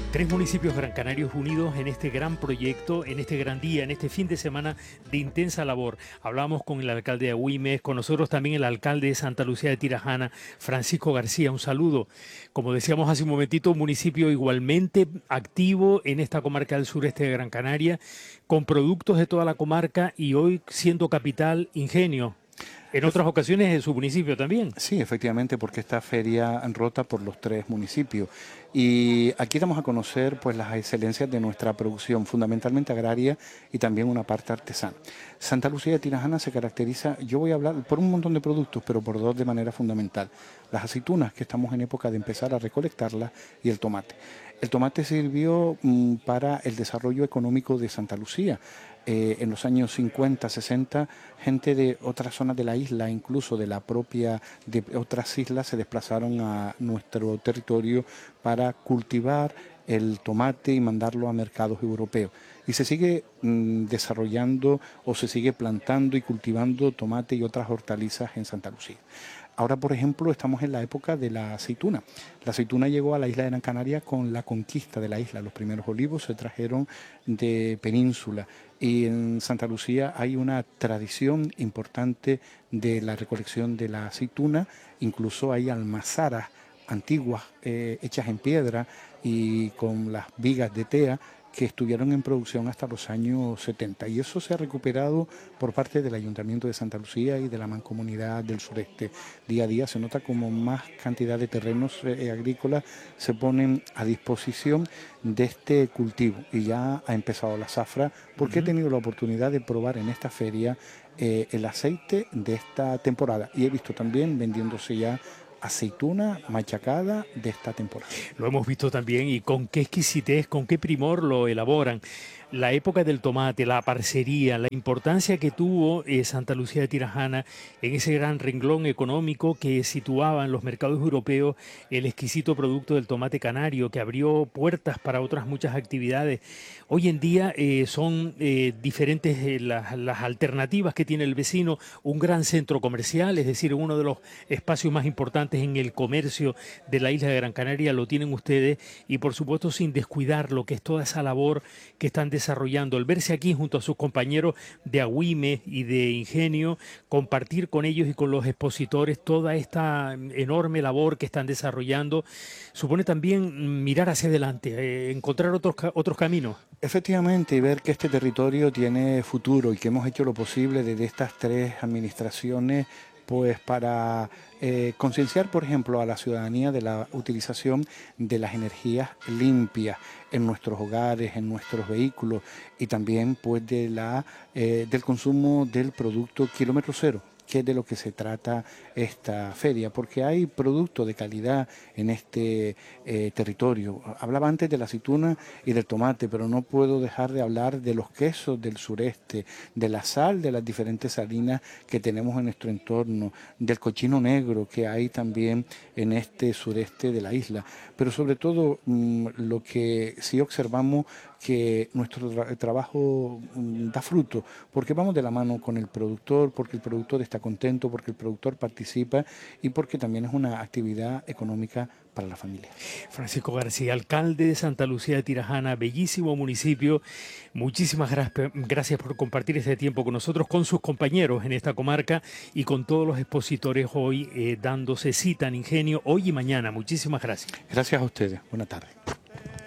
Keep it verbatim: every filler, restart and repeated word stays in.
Tres municipios gran canarios unidos en este gran proyecto, en este gran día, en este fin de semana de intensa labor. Hablamos con el alcalde de Agüimes, con nosotros también el alcalde de Santa Lucía de Tirajana, Francisco García. Un saludo. Como decíamos hace un momentito, un municipio igualmente activo en esta comarca del sureste de Gran Canaria, con productos de toda la comarca y hoy siendo capital Ingenio. En otras ocasiones en su municipio también. Sí, efectivamente, porque esta feria rota por los tres municipios. Y aquí vamos a conocer pues las excelencias de nuestra producción, fundamentalmente agraria y también una parte artesana. Santa Lucía de Tirajana se caracteriza, yo voy a hablar por un montón de productos, pero por dos de manera fundamental. Las aceitunas, que estamos en época de empezar a recolectarlas, y el tomate. El tomate sirvió mmm, para el desarrollo económico de Santa Lucía. Eh, en los años cincuenta, sesenta, gente de otras zonas de la isla, incluso de la propia, de otras islas, se desplazaron a nuestro territorio para cultivar el tomate y mandarlo a mercados europeos. Y se sigue mmm, desarrollando o se sigue plantando y cultivando tomate y otras hortalizas en Santa Lucía. Ahora, por ejemplo, estamos en la época de la aceituna. La aceituna llegó a la isla de Gran Canaria con la conquista de la isla. Los primeros olivos se trajeron de península y en Santa Lucía hay una tradición importante de la recolección de la aceituna. Incluso hay almazaras antiguas eh, hechas en piedra y con las vigas de tea que estuvieron en producción hasta los años setenta, y eso se ha recuperado por parte del Ayuntamiento de Santa Lucía y de la Mancomunidad del Sureste. Día a día se nota como más cantidad de terrenos eh, agrícolas se ponen a disposición de este cultivo, y ya ha empezado la zafra, porque uh-huh. he tenido la oportunidad de probar en esta feria eh, el aceite de esta temporada, y he visto también vendiéndose ya aceituna machacada de esta temporada. Lo hemos visto también, y con qué exquisitez, con qué primor lo elaboran. La época del tomate, la parcería, la importancia que tuvo eh, Santa Lucía de Tirajana en ese gran renglón económico que situaba en los mercados europeos el exquisito producto del tomate canario, que abrió puertas para otras muchas actividades. Hoy en día eh, son eh, diferentes eh, las, las alternativas que tiene el vecino, un gran centro comercial, es decir, uno de los espacios más importantes en el comercio de la isla de Gran Canaria lo tienen ustedes, y por supuesto sin descuidar lo que es toda esa labor que están desarrollando. El verse aquí junto a sus compañeros de Agüimes y de Ingenio, compartir con ellos y con los expositores toda esta enorme labor que están desarrollando, supone también mirar hacia adelante, eh, encontrar otros, otros caminos. Efectivamente, y ver que este territorio tiene futuro y que hemos hecho lo posible desde estas tres administraciones pues para eh, concienciar, por ejemplo, a la ciudadanía de la utilización de las energías limpias en nuestros hogares, en nuestros vehículos, y también pues de la, eh, del consumo del producto kilómetro cero, que es de lo que se trata esta feria, porque hay productos de calidad en este eh, territorio. Hablaba antes de la aceituna y del tomate, pero no puedo dejar de hablar de los quesos del sureste, de la sal de las diferentes salinas que tenemos en nuestro entorno, del cochino negro que hay también en este sureste de la isla. Pero sobre todo mmm, lo que sí observamos, que nuestro tra trabajo mmm, da fruto, porque vamos de la mano con el productor, porque el productor está contento, porque el productor participa y porque también es una actividad económica para la familia. Francisco García, alcalde de Santa Lucía de Tirajana, bellísimo municipio. Muchísimas gra gracias por compartir este tiempo con nosotros, con sus compañeros en esta comarca y con todos los expositores hoy eh, dándose cita en Ingenio, hoy y mañana. Muchísimas gracias. Gracias a ustedes. Buenas tardes.